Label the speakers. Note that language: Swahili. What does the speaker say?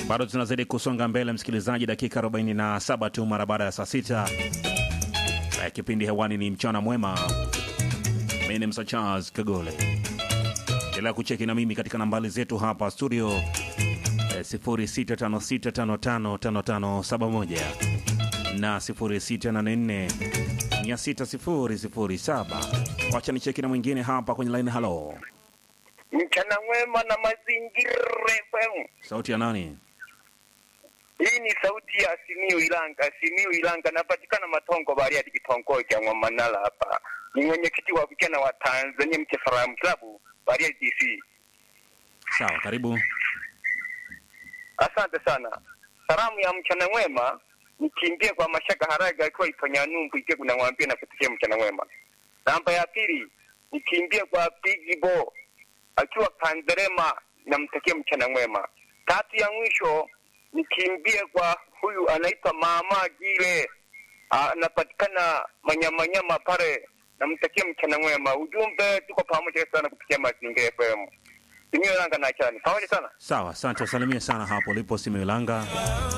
Speaker 1: Bado tunazidi kusonga mbele msikilizaji, dakika 47 tu mara baada ya saa 6. Kipindi hewani ni mchana mwema. Mimi ni Msa Charles Kagole. Endelea kucheki na mimi katika nambari zetu hapa studio 0656555571 na 0684600007. Wacha nicheki na mwingine hapa kwenye line. Hello.
Speaker 2: Mchana mwema na mazingira FM.
Speaker 1: Sauti ya nani?
Speaker 2: Hii ni sauti ya Simiyu Ilanga. Simiyu Ilanga, napatikana Matongo Bariadi, kitongoji cha Mwanala hapa. Ni mwenyekiti wa vijana wa Tanzania Mchefaram Club Bariadi DC.
Speaker 1: Sawa, karibu.
Speaker 2: Asante sana. Salamu ya mchana mwema nikimbie kwa Mashaka Haraga akiwa Iponya Numbu ike kuna mwambie na kutikia mchana mwema. Namba ya pili nikimbie kwa Big Bo akiwa Kanderema na mtakia mchana mwema. Tatu ya mwisho nikimbie kwa huyu anaitwa Mama Gile, anapatikana Manyamanyama pale na mtakia mchana mwema. Ujumbe, tuko pamoja sana kupitia Mazingira FM. Simiyu Ilanga na chani. Pamoja sana.
Speaker 1: Sawa, asante, salimia sana hapo ulipo Simiyu Ilanga.